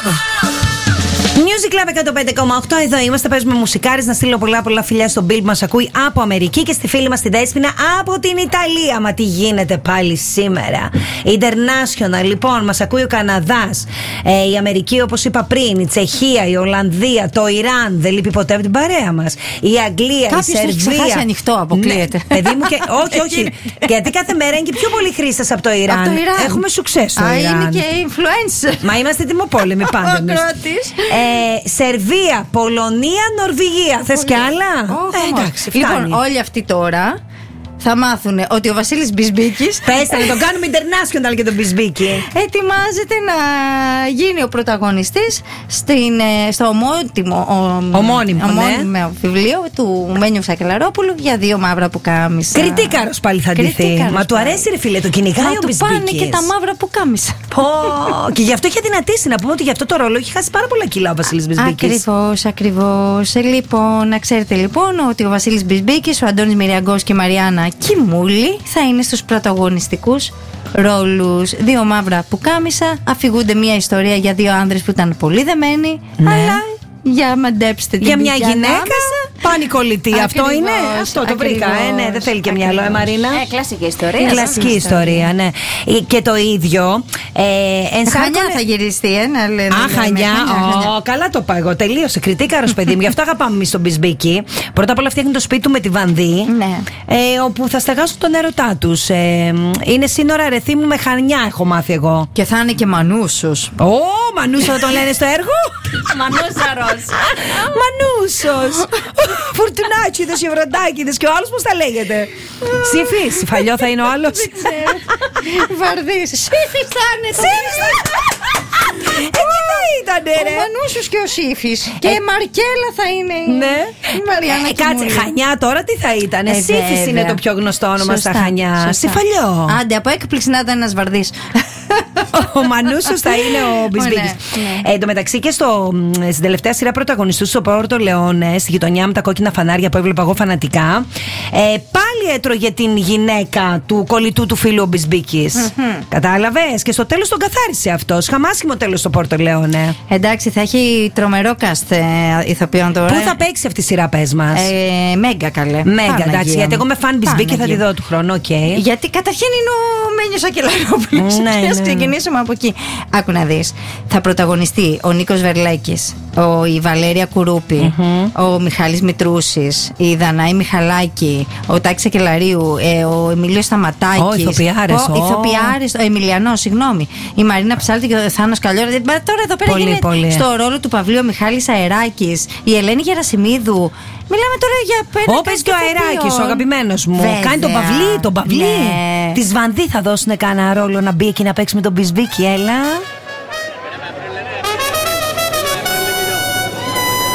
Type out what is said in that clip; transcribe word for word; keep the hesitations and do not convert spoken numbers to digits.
Music Club εκατόν πέντε κόμμα οκτώ, εδώ είμαστε. Παίζουμε μουσικάρες. Να στείλω πολλά πολλά φιλιά στον Bill που μας ακούει από Αμερική και στη φίλη μας τη Δέσποινα από την Ιταλία. Μα τι γίνεται πάλι σήμερα. International, λοιπόν, μας ακούει ο Καναδάς, ε, η Αμερική, όπως είπα πριν, η Τσεχία, η Ολλανδία, το Ιράν. Δεν λείπει ποτέ από την παρέα μας. Η Αγγλία, κάποιος η Σερβία. Κάποιος έχει ξεχάσει ανοιχτό, αποκλείεται. Ναι, παιδί μου, και, όχι, όχι. Γιατί κάθε μέρα είναι και πιο πολλοί χρήστες από το Ιράν. Από το Ιράν. Έχουμε σουξές στο Α, Ιράν. είναι και influencer. Μα είμαστε τιμοπόλεμοι πάντα εμείς. Ε, Σερβία, Πολωνία, Νορβηγία. Θες κι άλλα? Oh, ε, εντάξει, λοιπόν, φτάνει. όλοι αυτοί τώρα θα μάθουν ότι ο Βασίλης Μπισμπίκης, πέστε να τον κάνουμε international και τον Μπισμπίκη, ετοιμάζεται να γίνει ο πρωταγωνιστής στην, στο ομότιμο, ο, ομώνυμο, ομώνυμο ναι. βιβλίο του Μένιου Σακελαρόπουλου για δύο μαύρα πουκάμισα. Κριτίκαρος πάλι θα ντυθεί. Μα του αρέσει, ρε φίλε, το κυνηγάει ο Μπισμπίκης. Μα του πάνε και τα μαύρα πουκάμισα. Πω. Και γι' αυτό είχε δυνατήσει. Να πούμε ότι γι' αυτό το ρόλο έχει χάσει πάρα πολλά κιλά ο Βασίλης Μπισμπίκης. Ακριβώς, ακριβώς. Λοιπόν, να ξέρετε λοιπόν ότι ο Βασίλης Μπισμπίκης, ο Αντώνης Μυριαγκός και η Μαριάννα Κιμούλη θα είναι στους πρωταγωνιστικούς ρόλους. Δύο μαύρα πουκάμισα, αφηγούνται μια ιστορία για δύο άνδρες που ήταν πολύ δεμένοι, ναι. Αλλά για μαντέψτε την για μια γυναίκα ανάμεσα. Πανικολλητή, αυτό είναι. Αυτό το ακριβώς, βρήκα. Ε, ναι, δεν θέλει και μυαλό, ε, Μαρίνα. Ε, κλασική ιστορία. Κλασική ιστορία, ναι. Και το ίδιο. Ε, Χανιά θα γυριστεί, ε, να λένε. Α, Χανιά. Oh, καλά το πάω εγώ. Τελείωσε. Κριτίκαρος, παιδί μου. Γι' αυτό αγαπάμε εμείς τον Μπισμπίκη. Πρώτα απ' όλα φτιάχνει το σπίτι του με τη Βανδύ. Ναι. Ε, όπου θα στεγάσουν τον έρωτά τους. Ε, είναι σύνορα ρεθύ μου με Χανιά, έχω μάθει εγώ. Και θα είναι και Μανούσος. Ω, Μανούσο θα τον λένε στο έργο. Μανούσαρος. Μανούσος. Φουρτουνάτσιδες, Ευρωτάκηδες και ο άλλος πώς θα λέγεται. Σύφης, Φαλιό θα είναι ο άλλος. Βαρδής. Σύφης θα είναι. Ε, τι θα ήτανε, ρε. Ο Μανούσος και ο Σύφης. Και η Μαρκέλα θα είναι. Ναι. Η Μαριάννα. Κάτσε, Χανιά τώρα τι θα ήτανε. Σύφης είναι το πιο γνωστό όνομα στα Χανιά. Στη Φαλιό. Άντε, από έκπληξη να ήταν ένας Βαρδής. Ο Μανούσος θα είναι ο Μπισμπίκης. Ναι. Ε, εν τω μεταξύ και στο, στην τελευταία σειρά πρωταγωνιστούς στο Πόρτο Λεόνε, στη γειτονιά με τα κόκκινα φανάρια που έβλεπα εγώ φανατικά, ε, πάλι έτρωγε την γυναίκα του κολλητού του φίλου ο Μπισμπίκης. Mm-hmm. Κατάλαβες? Και στο τέλος τον καθάρισε αυτός. Χαμάσιμο τέλος στο Πόρτο Λεόνε. Εντάξει, θα έχει τρομερό cast ε, ηθοποιών τώρα. Πού θα παίξει αυτή η σειρά, πες μας? Ε, Μέγκα, καλέ. Μέγκα, εντάξει. Γιατί εγώ με φαν Μπισμπίκη θα τη δω του χρόνου, οκ. Okay. Γιατί καταρχήν είναι ο Μένιος Σακελαρόπουλος. Ναι, ναι, ναι. Ξεκινήσουμε από εκεί. Άκου να δεις. Θα πρωταγωνιστεί ο Νίκος Βερλέκης, ο, η Βαλέρια Κουρούπη, mm-hmm. ο Μιχάλης Μητρούσης, η Δανάη Μιχαλάκη, ο Τάκης Σακελαρίου, ε, ο Εμίλιος Σταματάκης. Ο Ηθοποιάρες. Ο Ηθοποιάρες, ο Εμιλιανός, συγγνώμη. Η Μαρίνα Ψάλτη και ο Θάνος Καλλιόρας. Τώρα εδώ πέρα πολύ, πολύ. Στο ρόλο του Παυλίου ο Μιχάλης Αεράκης, η Ελένη Γερασιμίδου. Μιλάμε τώρα για πέρα. Όπες και ο Αεράκης, ο αγαπημένος μου. Βέβαια. Κάνει τον Παυλί, τον Παυλί. Ναι. Της Βανδύ θα δώσουν κανένα ρόλο να μπει εκεί να παίξει με τον Μπισμπίκη, έλα.